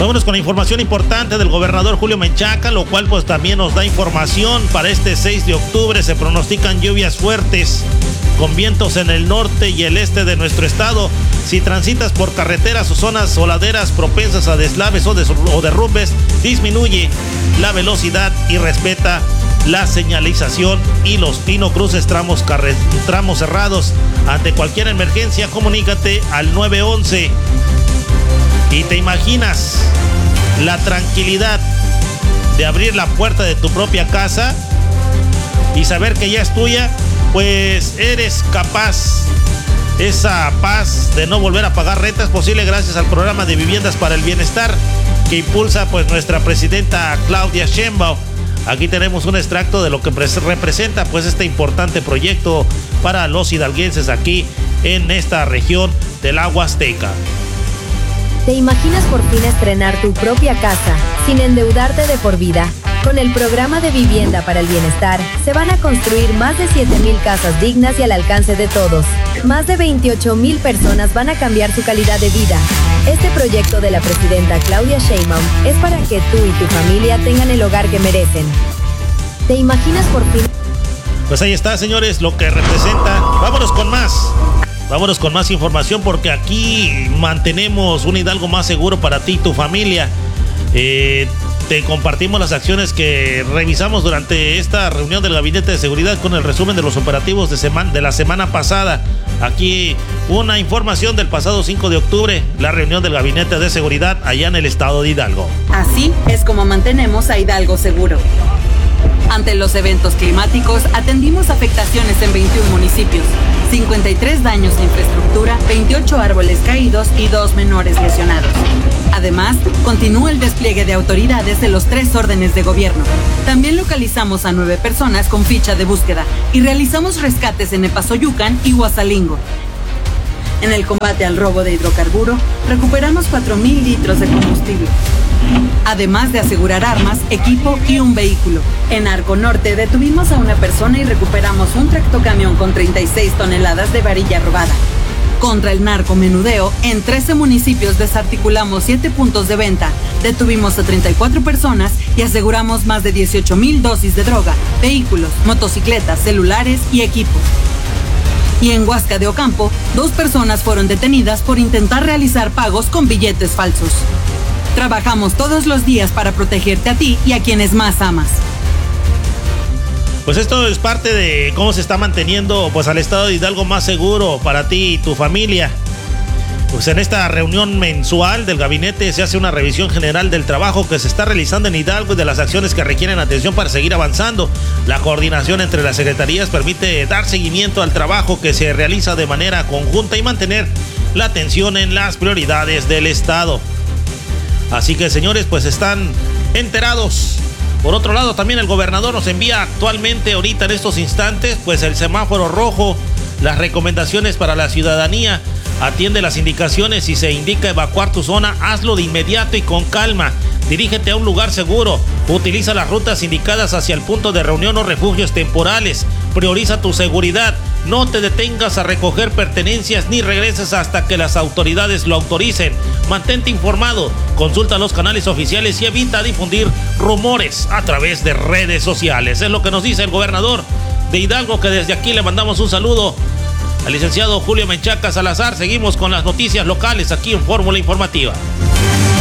Vámonos con la información importante del gobernador Julio Menchaca, lo cual pues también nos da información. Para este 6 de octubre se pronostican lluvias fuertes con vientos en el norte y el este de nuestro estado. Si transitas por carreteras o zonas o laderas propensas a deslaves o derrumbes, disminuye la velocidad y respeta la señalización y no cruces tramos cerrados. Ante cualquier emergencia, comunícate al 911. Y te imaginas la tranquilidad de abrir la puerta de tu propia casa y saber que ya es tuya, pues eres capaz. Esa paz de no volver a pagar renta es posible gracias al programa de Viviendas para el Bienestar que impulsa pues nuestra presidenta Claudia Sheinbaum. Aquí tenemos un extracto de lo que representa pues este importante proyecto para los hidalguenses aquí en esta región del la Huasteca. ¿Te imaginas por fin estrenar tu propia casa sin endeudarte de por vida? Con el programa de Vivienda para el Bienestar, se van a construir más de 7,000 casas dignas y al alcance de todos. Más de 28,000 personas van a cambiar su calidad de vida. Este proyecto de la presidenta Claudia Sheinbaum es para que tú y tu familia tengan el hogar que merecen. ¿Te imaginas por fin? Pues ahí está, señores, lo que representa. Vámonos con más información porque aquí mantenemos un Hidalgo más seguro para ti y tu familia. Te compartimos las acciones que revisamos durante esta reunión del Gabinete de Seguridad con el resumen de los operativos de la semana pasada. Aquí una información del pasado 5 de octubre, la reunión del Gabinete de Seguridad allá en el estado de Hidalgo. Así es como mantenemos a Hidalgo seguro. Ante los eventos climáticos, atendimos afectaciones en 21 municipios, 53 daños de infraestructura, 28 árboles caídos y 2 menores lesionados. Además, continúa el despliegue de autoridades de los 3 órdenes de gobierno. También localizamos a 9 personas con ficha de búsqueda y realizamos rescates en Epazoyucan y Huasalingo. En el combate al robo de hidrocarburo, recuperamos 4,000 litros de combustible. Además de asegurar armas, equipo y un vehículo. En Arco Norte detuvimos a una persona y recuperamos un tractocamión con 36 toneladas de varilla robada. Contra el narcomenudeo, en 13 municipios desarticulamos 7 puntos de venta, detuvimos a 34 personas y aseguramos más de 18,000 dosis de droga, vehículos, motocicletas, celulares y equipo. Y en Huasca de Ocampo, 2 personas fueron detenidas por intentar realizar pagos con billetes falsos. Trabajamos todos los días para protegerte a ti y a quienes más amas. Pues esto es parte de cómo se está manteniendo pues al estado de Hidalgo más seguro para ti y tu familia. Pues en esta reunión mensual del gabinete se hace una revisión general del trabajo que se está realizando en Hidalgo y de las acciones que requieren atención para seguir avanzando. La coordinación entre las secretarías permite dar seguimiento al trabajo que se realiza de manera conjunta y mantener la atención en las prioridades del estado. Así que, señores, pues están enterados. Por otro lado, también el gobernador nos envía actualmente, ahorita en estos instantes, pues el semáforo rojo, las recomendaciones para la ciudadanía. Atiende las indicaciones. Si se indica evacuar tu zona, hazlo de inmediato y con calma. Dirígete a un lugar seguro. Utiliza las rutas indicadas hacia el punto de reunión o refugios temporales. Prioriza tu seguridad. No te detengas a recoger pertenencias ni regreses hasta que las autoridades lo autoricen. Mantente informado, consulta los canales oficiales y evita difundir rumores a través de redes sociales. Es lo que nos dice el gobernador de Hidalgo, que desde aquí le mandamos un saludo al licenciado Julio Menchaca Salazar. Seguimos con las noticias locales aquí en Fórmula Informativa.